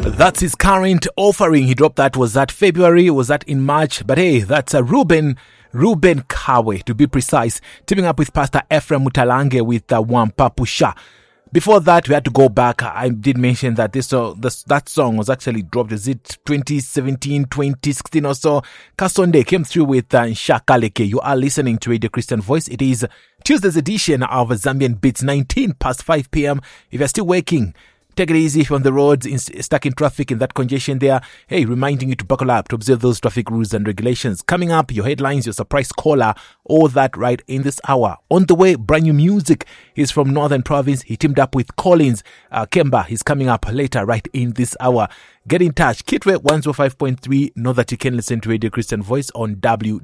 That's his current offering. He dropped that. Was that February? Was that in March? But hey, that's a Ruben Kawe, to be precise, teaming up with Pastor Ephraim Mutalange with Wampapusha. Before that, we had to go back. I did mention that that song was actually dropped. Is it 2017, 2016 or so? Kasonde came through with Nshakaleke. You are listening to Radio Christian Voice. It is Tuesday's edition of Zambian Beats, 19 past 5 p.m. If you're still waking, take it easy if you're on the roads, stuck in traffic, in that congestion there. Hey, reminding you to buckle up, to observe those traffic rules and regulations. Coming up, your headlines, your surprise caller, all that right in this hour. On the way, brand new music. He's from Northern Province. He teamed up with Collins Kemba. He's coming up later right in this hour. Get in touch. Kitwe 105.3. Know that you can listen to Radio Christian Voice on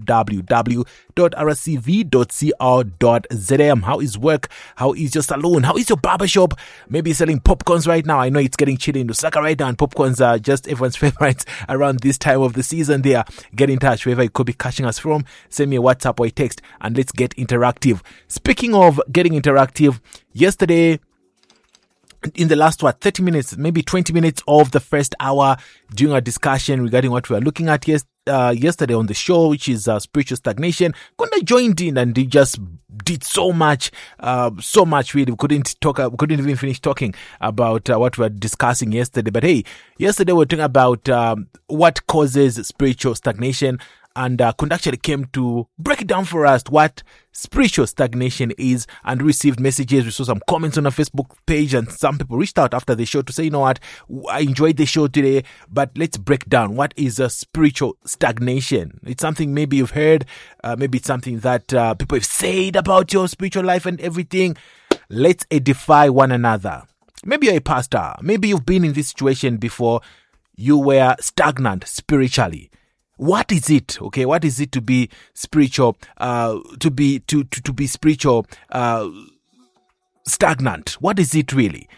www.rcv.co.zm. How is work? How is your salon? How is your barbershop? Maybe selling popcorns right now. I know it's getting chilly in Lusaka right now, and popcorns are just everyone's favorites around this time of the season there. Get in touch wherever you could be catching us from. Send me a WhatsApp or a text and let's get interactive. Speaking of getting interactive, yesterday, in the last 30 minutes, maybe 20 minutes of the first hour, during a discussion regarding what we are looking at yesterday on the show, which is spiritual stagnation, Konda joined in and he just did so much really. We couldn't even finish talking about what we were discussing yesterday. But hey, yesterday we were talking about what causes spiritual stagnation. And Kunda actually came to break it down for us what spiritual stagnation is, and received messages. We saw some comments on our Facebook page, and some people reached out after the show to say, you know what, I enjoyed the show today, but let's break down what is a spiritual stagnation. It's something maybe you've heard, maybe it's something that people have said about your spiritual life and everything. Let's edify one another. Maybe you're a pastor. Maybe you've been in this situation before. You were stagnant spiritually. What is it? Okay, what is it to be spiritual? To be spiritual stagnant. What is it really?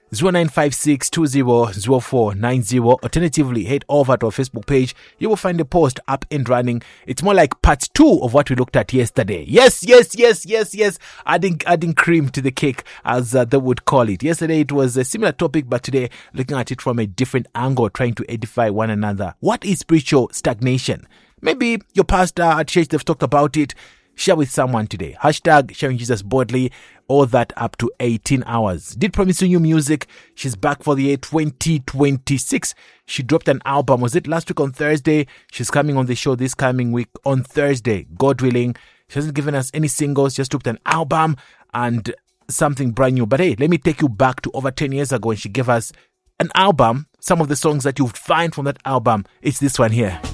0956200490. Alternatively, head over to our Facebook page. You will find the post up and running. It's more like part 2 of what we looked at yesterday. Yes. Adding cream to the cake, as they would call it. Yesterday it was a similar topic, but today looking at it from a different angle, trying to edify one another. What is spiritual stagnation? Maybe your pastor at church, they've talked about it. Share with someone today. Hashtag sharing Jesus boldly. All that up to 18 hours. Did promise you new music. She's back for the year 2026. She dropped an album. Was it last week on Thursday? She's coming on the show this coming week on Thursday, God willing. She hasn't given us any singles. Just dropped an album and something brand new. But hey, let me take you back to over 10 years ago when she gave us an album. Some of the songs that you'll find from that album, it's this one here.